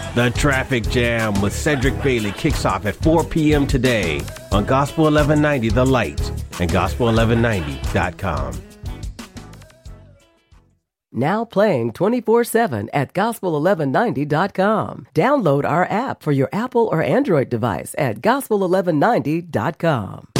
The Traffic Jam with Cedric Bailey kicks off at 4 p.m. today on Gospel 1190 The Light and Gospel1190.com. Now playing 24/7 at Gospel1190.com. Download our app for your Apple or Android device at Gospel1190.com.